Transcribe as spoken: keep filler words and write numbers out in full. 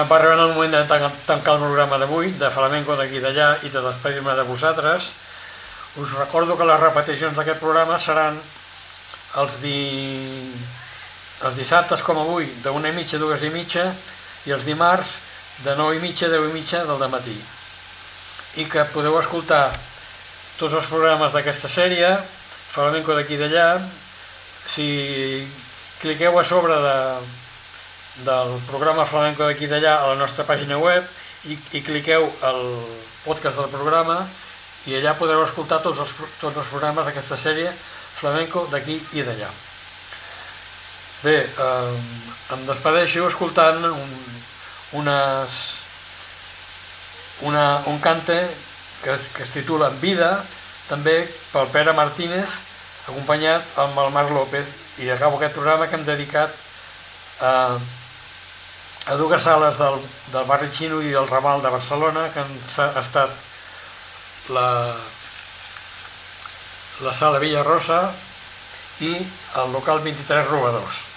Va arribar el moment de tancar el programa d'avui, de Flamenco d'aquí i d'allà, i de despedir-me de vosaltres. Us recordo que les repeticions d'aquest programa seran els, di... els dissabtes, com avui, d'una i mitja a dues i mitja, i els dimarts de nou i mitja a deu i mitja del dematí. I que podeu escoltar tots els programes d'aquesta sèrie, Flamenco d'aquí i d'allà, si cliqueu a sobre de, del programa Flamenco d'aquí i d'allà a la nostra pàgina web i, i cliqueu al podcast del programa i allà podreu escoltar tots els, tots els programes d'aquesta sèrie Flamenco d'aquí i d'allà. Bé, eh, em despedeixo escoltant un, unes, una, un cante que, que es titula Vida, també pel Pere Martínez, acompanyat amb el Marc López, i acabo aquest programa que hem dedicat a, a dues sales del, del barri xino i del Raval de Barcelona, que han estat la, la sala Villa Rosa i el local vint-i-tres Robadors.